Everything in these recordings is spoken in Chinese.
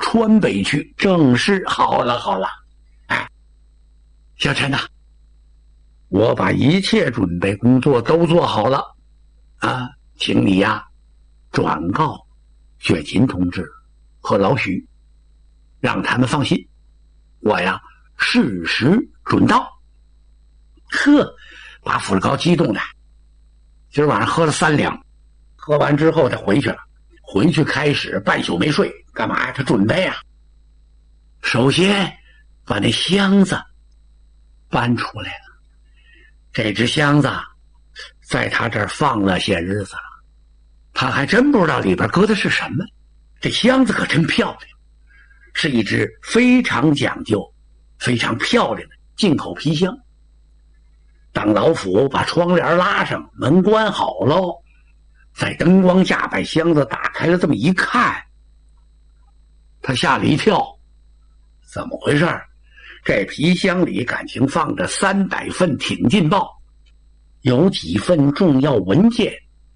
川北去。正是，好了好了，哎，小陈呐，我把一切准备工作都做好了啊，请你呀转告雪琴同志和老许，让他们放心，我呀适时准到。呵，把傅志高激动的，今儿晚上喝了3两，喝完之后他回去了，回去开始半宿没睡，干嘛呀？他准备啊，首先把那箱子搬出来了。这只箱子在他这儿放了些日子了，他还真不知道里边搁的是什么。这箱子可真漂亮，是一只非常讲究非常漂亮的进口皮箱。当老虎把窗帘拉上，门关好喽，在灯光下把箱子打开了，这么一看，他吓了一跳。怎么回事？这皮箱里感情放着300份挺进报，有几份重要文件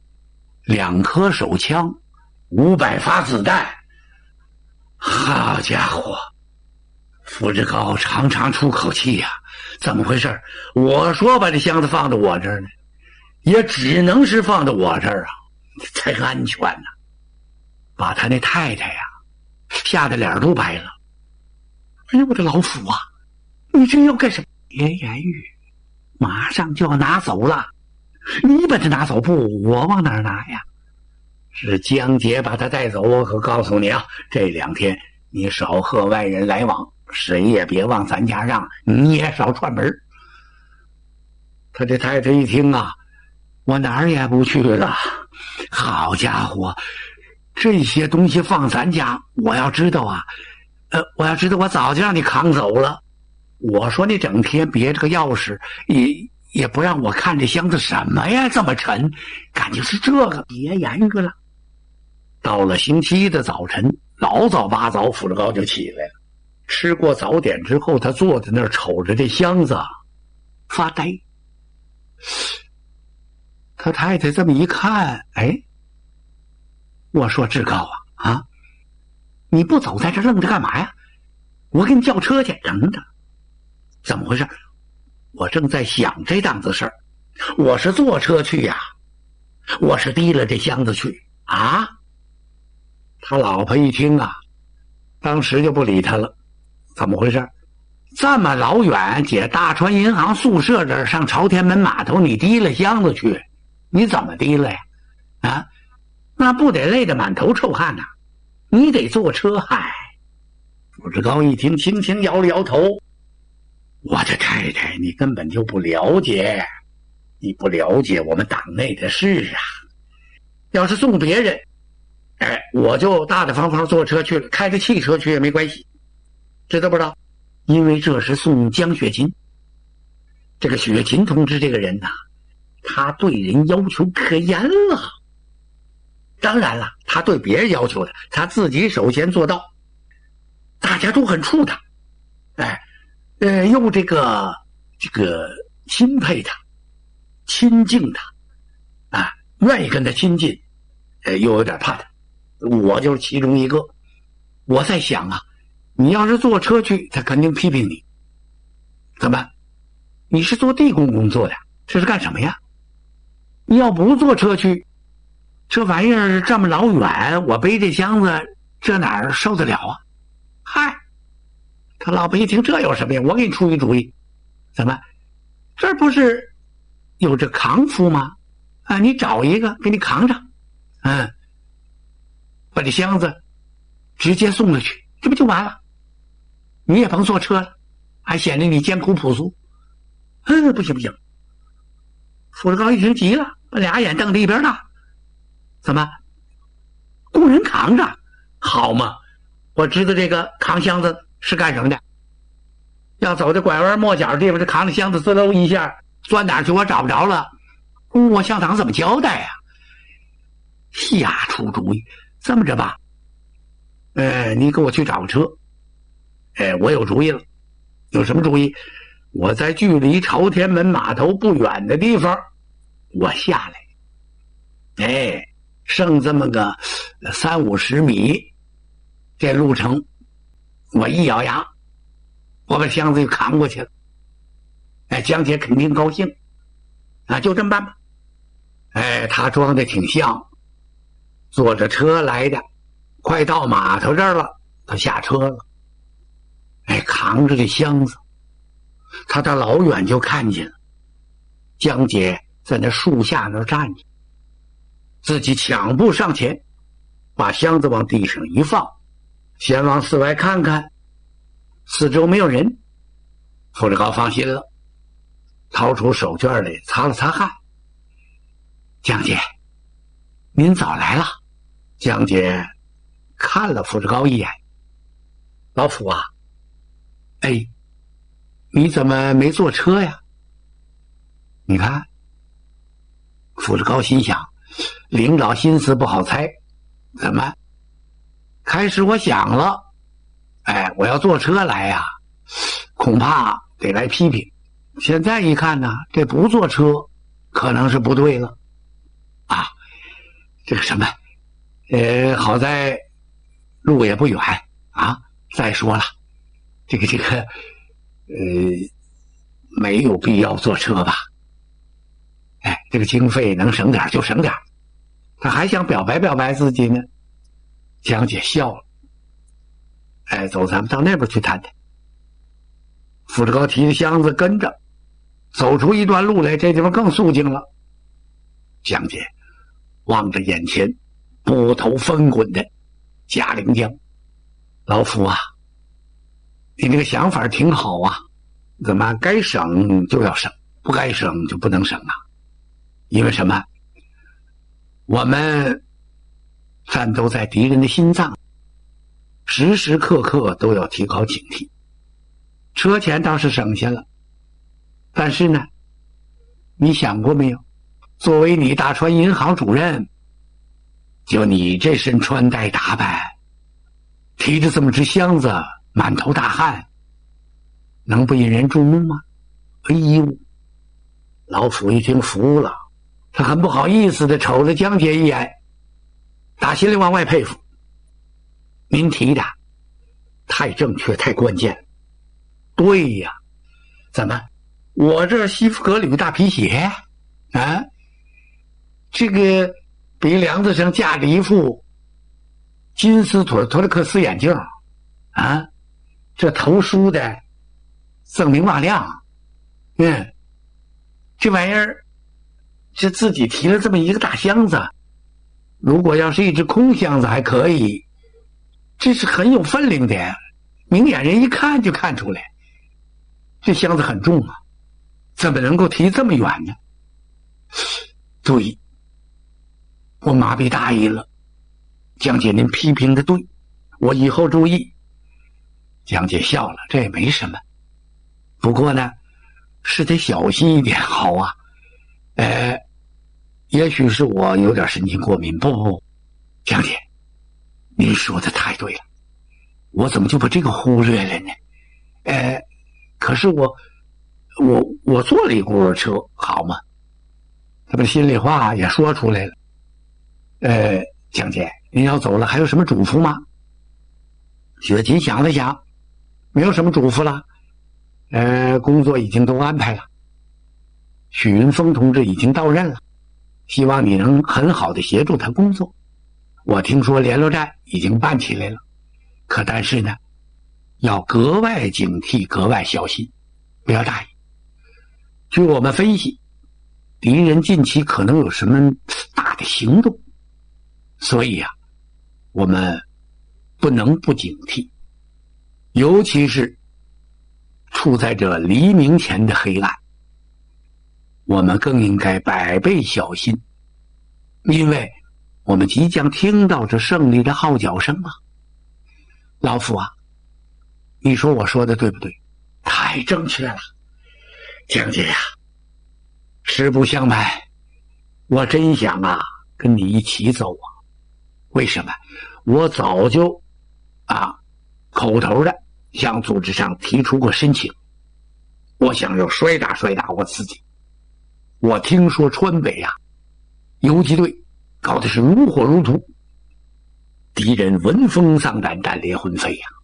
，2颗手枪，500发子弹。好家伙，傅志高长长出口气呀，怎么回事？我说把这箱子放到我这儿呢，也只能是放到我这儿啊，才安全呢。把他那太太呀吓得脸都白了。哎呦，我的老傅啊，你这要干什么？别言语，马上就要拿走了，你把它拿走不？我往哪儿拿呀？是江姐把他带走。我可告诉你啊，这2天你少和外人来往，谁也别往咱家让，你也少串门。他这太太一听啊，我哪儿也不去了。好家伙，这些东西放咱家，我要知道啊，我早就让你扛走了。我说你整天别这个钥匙，也不让我看这箱子什么呀，这么沉，感情是这个。别言语了。到了星期一的早晨，老早八早，傅志高就起来了。吃过早点之后，他坐在那儿瞅着这箱子发呆。他太太这么一看，哎，我说志高啊，你不走在这愣着干嘛呀？我给你叫车去。等等，怎么回事？我正在想这档子事儿。我是坐车去呀，我是提了这箱子去啊。他老婆一听啊，当时就不理他了。怎么回事？这么老远解大川银行宿舍这儿上朝天门码头，你提了箱子去，你怎么提了呀？啊，那不得累得满头臭汗呐？你得坐车。嗨，傅志高一听，轻轻摇了摇头。我的太太，你根本就不了解，你不了解我们党内的事啊。要是送别人，哎，我就大大方方坐车去了，开着汽车去也没关系，知道不知道？因为这是送江雪琴。这个雪琴同志这个人呐，他对人要求可严了。当然了，他对别人要求的，他自己首先做到。大家都很怵他，哎，又这个钦佩他，亲近他，啊，愿意跟他亲近，又有点怕他。我就是其中一个。我在想啊，你要是坐车去，他肯定批评你。怎么？你是做地宫工作的，这是干什么呀？你要不坐车去，这玩意儿这么老远，我背这箱子，这哪儿受得了啊？嗨，他老婆一听，这有什么呀？我给你出一主意。怎么？这不是有这扛夫吗？啊，你找一个给你扛着，把这箱子直接送了去，这不就完了？你也甭坐车了，还显得你艰苦朴素。不行不行！傅志高一听急了，把俩眼瞪着一边大。怎么？工人扛着？好嘛，我知道这个扛箱子是干什么的。要走这拐弯抹角的地方，这扛着箱子滋溜一下钻哪儿去，我找不着了，我向党怎么交代呀？瞎出主意。这么着吧，你给我去找个车。我有主意了。有什么主意？我在距离朝天门码头不远的地方，我下来，剩这么个30-50米，这路程我一咬牙，我把箱子就扛过去了。哎，江姐肯定高兴啊，就这么办吧。哎，他装的挺像，坐着车来的，快到码头这儿了，他下车了。哎，扛着这箱子，他到老远就看见了江姐在那树下那站着，自己抢步上前，把箱子往地上一放，先往四外看看，四周没有人。傅志高放心了，掏出手绢来擦了擦汗。江姐，您早来了。江姐看了傅志高一眼，老傅啊，哎，你怎么没坐车呀？你看，傅志高心想，领导心思不好猜，怎么？开始我想了，哎，我要坐车来呀，恐怕得来批评。现在一看呢，这不坐车可能是不对了啊。这个什么，好在路也不远啊。再说了，这个没有必要坐车吧？哎，这个经费能省点就省点。他还想表白表白自己呢。江姐笑了，哎，走，咱们到那边去谈谈。傅志高提着箱子跟着，走出一段路来，这地方更肃静了。江姐望着眼前波涛翻滚的嘉陵江，老傅啊，你这个想法挺好啊，怎么该省就要省，不该省就不能省啊？因为什么？我们战斗在敌人的心脏，时时刻刻都要提高警惕。车钱倒是省下了，但是呢，你想过没有？作为你大川银行主任，就你这身穿戴打扮，提着这么只箱子，满头大汗，能不引人注目吗？哎呦，老傅一听服了，他很不好意思地瞅了江姐一眼，打心里往外佩服。您提的太正确，太关键了。对呀，怎么我这西服革履大皮鞋啊，这个鼻梁子上架着一副金丝腿托雷克斯眼镜啊，这头梳的锃明瓦亮，这玩意儿是自己提了这么一个大箱子，如果要是一只空箱子还可以，这是很有分量的，明眼人一看就看出来，这箱子很重啊，怎么能够提这么远呢？对，我麻痹大意了，江姐您批评的对，我以后注意。江姐笑了，这也没什么，不过呢是得小心一点好啊。也许是我有点神经过敏，不，江姐您说的太对了，我怎么就把这个忽略了呢？可是我坐了一轱辘车好吗？他把心里话也说出来了。江姐您要走了还有什么嘱咐吗？雪琴想了想，没有什么嘱咐了，工作已经都安排了，许云峰同志已经到任了，希望你能很好的协助他工作。我听说联络站已经办起来了，但是呢要格外警惕，格外小心，不要大意。据我们分析，敌人近期可能有什么大的行动，所以啊，我们不能不警惕，尤其是处在这黎明前的黑暗，我们更应该百倍小心，因为我们即将听到这胜利的号角声啊！老傅啊，你说我说的对不对？太正确了，江姐呀，实不相瞒，我真想啊跟你一起走啊。为什么？我早就口头的向组织上提出过申请，我想要摔打摔打我自己。我听说川北游击队搞的是如火如荼，敌人闻风丧胆，战裂魂飞呀。